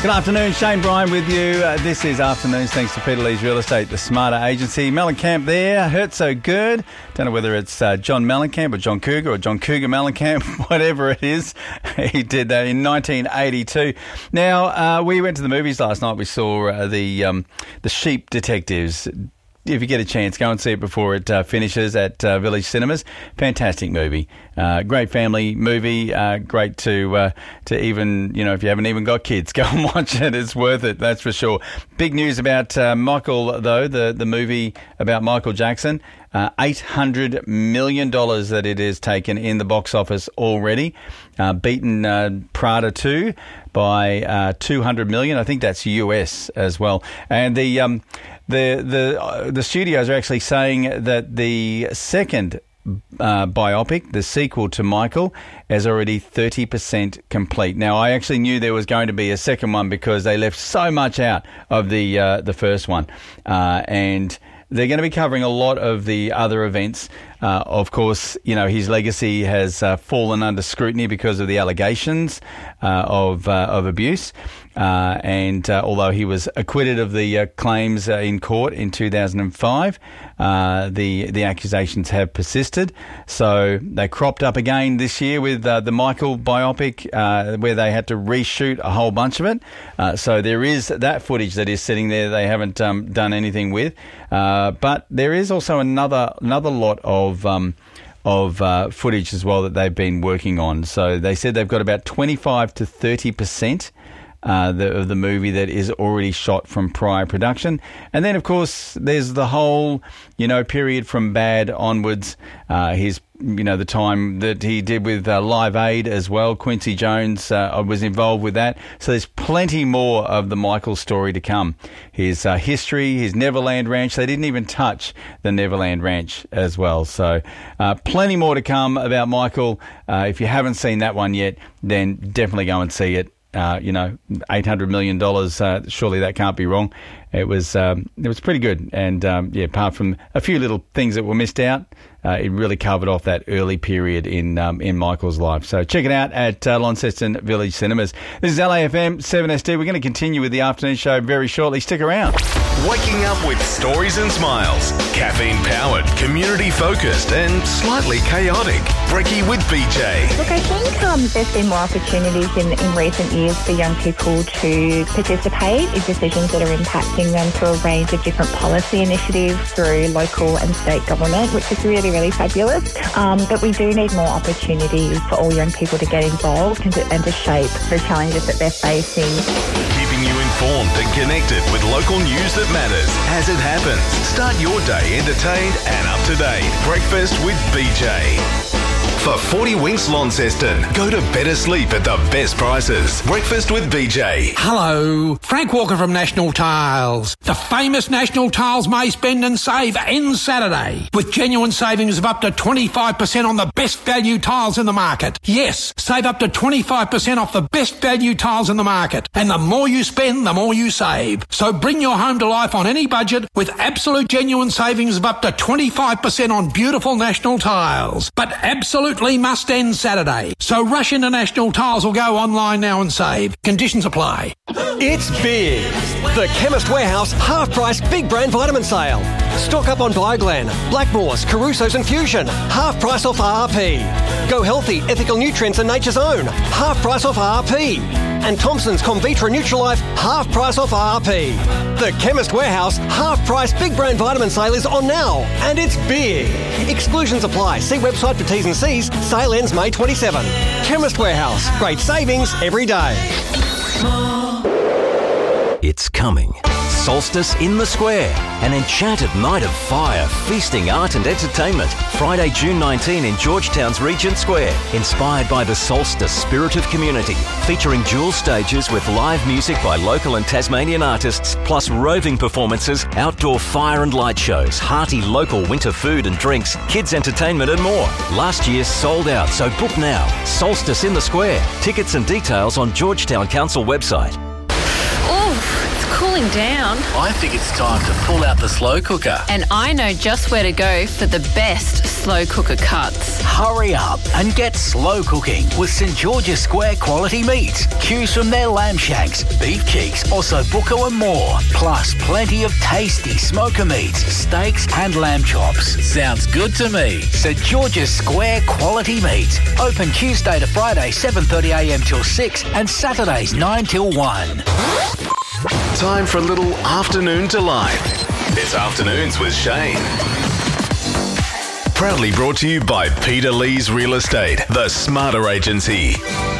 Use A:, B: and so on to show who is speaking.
A: Good afternoon, Shane Bryan with you. This is Afternoons thanks to Peter Lee's Real Estate, the Smarter Agency. Mellencamp there, hurt so good. Don't know whether it's John Mellencamp or John Cougar or John Cougar Mellencamp, whatever it is. He did that in 1982. Now, we went to the movies last night. We saw the Sheep Detectives. If you get a chance, go and see it before it finishes at Village Cinemas. Fantastic movie. Great family movie. Great to even, if you haven't even got kids, go and watch it. It's worth it, that's for sure. Big news about Michael, though, the movie about Michael Jackson. $800 million that it has taken in the box office already. Beaten Prada 2 by $200 million. I think that's US as well. And the studios are actually saying that the second biopic, the sequel to Michael, is already 30% complete. Now, I actually knew there was going to be a second one because they left so much out of the first one, and they're going to be covering a lot of the other events. Of course, his legacy has fallen under scrutiny because of the allegations of abuse. And although he was acquitted of the claims in court in 2005, the accusations have persisted. So they cropped up again this year with the Michael biopic, where they had to reshoot a whole bunch of it. So there is that footage that is sitting there they haven't done anything with. But there is also another lot of footage as well that they've been working on. So they said they've got about 25 to 30% of the movie that is already shot from prior production. And then, of course, there's the whole, period from Bad onwards. The time that he did with Live Aid as well. Quincy Jones was involved with that. So there's plenty more of the Michael story to come. His history, his Neverland Ranch. They didn't even touch the Neverland Ranch as well. So plenty more to come about Michael. If you haven't seen that one yet, then definitely go and see it. $800 million, surely that can't be wrong. It was pretty good. And, apart from a few little things that were missed out, it really covered off that early period in Michael's life. So check it out at Launceston Village Cinemas. This is LAFM 7SD. We're going to continue with the afternoon show very shortly. Stick around.
B: Waking up with stories and smiles. Caffeine-powered, community-focused and slightly chaotic. Brekkie with BJ.
C: Look, I think there's been more opportunities in recent years for young people to participate in decisions that are impacting them through a range of different policy initiatives through local and state government, which is really, really fabulous. But we do need more opportunities for all young people to get involved and to shape the challenges that they're facing.
B: Keeping you informed and connected with local news that matters as it happens. Start your day entertained and up to date. Breakfast with BJ. For 40 Winks Launceston, go to better sleep at the best prices. Breakfast with BJ.
D: Hello, Frank Walker from National Tiles. The famous National Tiles May Spend and Save ends Saturday with genuine savings of up to 25% on the best value tiles in the market. Yes, save up to 25% off the best value tiles in the market. And the more you spend, the more you save. So bring your home to life on any budget with absolute genuine savings of up to 25% on beautiful National Tiles. But absolutely must end Saturday. So rush into National Tiles or go online now and save. Conditions apply.
E: It's big. The Chemist Warehouse half-price big brand vitamin sale. Stock up on Bioglan, Blackmores, Caruso's and Fusion. Half price off RRP. Go Healthy, Ethical Nutrients and Nature's Own. Half price off RRP. And Thompson's Comvitra Nutrilife, half price off RRP. The Chemist Warehouse half-price big brand vitamin sale is on now. And it's big. Exclusions apply. See website for T's and C's. Sale ends May 27. Chemist Warehouse. Great savings every day.
F: It's coming. Solstice in the Square. An enchanted night of fire, feasting, art and entertainment. Friday, June 19 in Georgetown's Regent Square. Inspired by the Solstice spirit of community. Featuring dual stages with live music by local and Tasmanian artists, plus roving performances, outdoor fire and light shows, hearty local winter food and drinks, kids entertainment and more. Last year sold out, so book now. Solstice in the Square. Tickets and details on Georgetown Council website.
G: Oh, it's cooling down.
H: I think it's time to pull out the slow cooker.
G: And I know just where to go for the best slow cooker cuts.
I: Hurry up and get slow cooking with St George's Square quality meats. Choose from their lamb shanks, beef cheeks, ossobuco and more. Plus plenty of tasty smoker meats, steaks and lamb chops.
H: Sounds good to me.
I: St George's Square quality meats. Open Tuesday to Friday 7:30am till 6 and Saturdays 9 till 1.
B: Time for a little afternoon delight. It's Afternoons with Shane. Proudly brought to you by Peter Lee's Real Estate, the Smarter Agency.